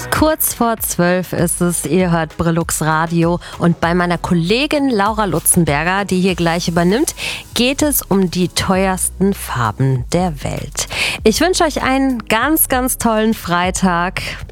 Kurz vor 12 ist es, ihr hört Brillux Radio und bei meiner Kollegin Laura Lutzenberger, die hier gleich übernimmt, geht es um die teuersten Farben der Welt. Ich wünsche euch einen ganz, ganz tollen Freitag.